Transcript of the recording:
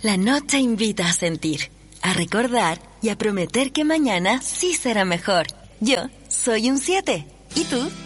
La noche invita a sentir, a recordar y a prometer que mañana sí será mejor. Yo soy un 7. ¿Y tú?